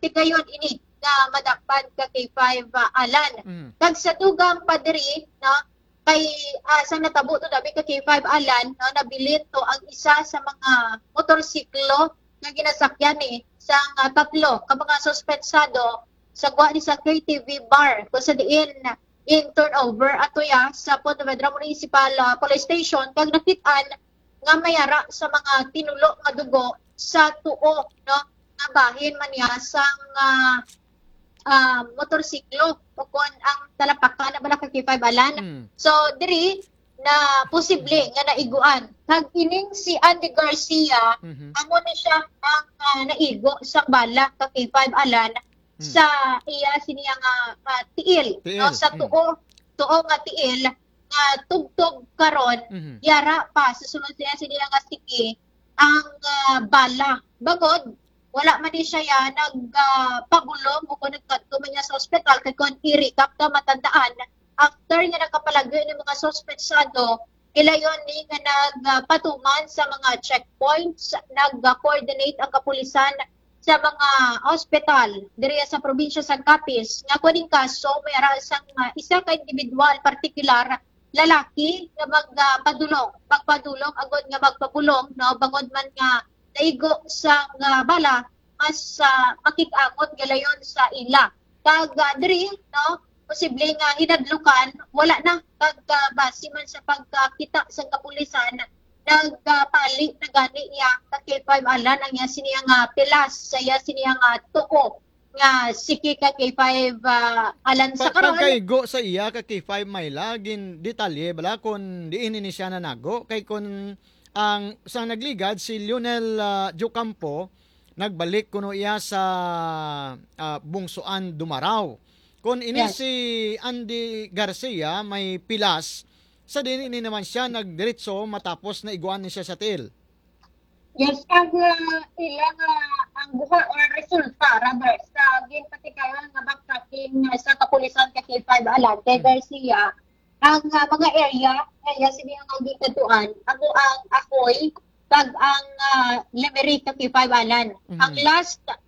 tigayon ini na madakpan ka kay 5 Alan. Kag sa dugang padri no kay sa natabo to dabi ka kay 5 Alan no nabilin to ang isa sa mga motorsiklo nga ginasakyan ni sa tatlo ka mga suspensado sa guwa ni sa KTV bar kung sa diin in turnover ato ya sa Ponte Vedra Municipal Police Station kag nakit-an nga mayara sa mga tinulo nga dugo sa tuo no nga bahin man niya sang motorsiklo o kung ang talapakan na bala kay 5 Alan. So diri na posible nga naiguan kag ining si Andy Garcia amo ni siya ang naigo sa bala kay 5 Alan sa iya siniya nga tiil no sa tuo nga tiil nga tugtog karon yara pa sa sulod siniya nga siki ang bala bagod wala man ni siya ya nagpabulong o kung nagkadto man niya sa ospital kay kon irikap ka matandaan after nga nakapalagyo ng mga suspensado ilayon ni nga nagpatuman sa mga checkpoints nag-coordinate ang kapulisan sa mga hospital diri sa probinsya sa Capiz nga kuning kaso may arasang isa ka individual partikular lalaki nga magpadulong agod nga magpabulong no bangod man nga naigo sa bala mas makik-angot galayon sa ila kag diri no posible nga hinadlukan wala na kag base man sa pagkakita sa kapulisan nagpalit na gani niya kay 5 Alan ang niya siniya nga pilas saya siniya nga tuko nga siki ka kay 5 Alan sa karon pagkaigo sa iya ka kay 5 Mayla gin detalye bala kun diin ni siya nanago kay kun ang sa nagligad si Lionel Jocampo nagbalik kuno iya sa Bungsuan Dumaraw kun ini si Andy Garcia may pilas sa din ini naman siya nagdiretso matapos na iguan ni siya sa til. Yes, ang ilang ang buha or resulta rather sa ginpatikayan nga backtracking sa kapulisan kay 5 Alan kay Garcia ang mga area sini ang gikatuan ang Akoy kag ang Limerick kay 5 Alan. Ang last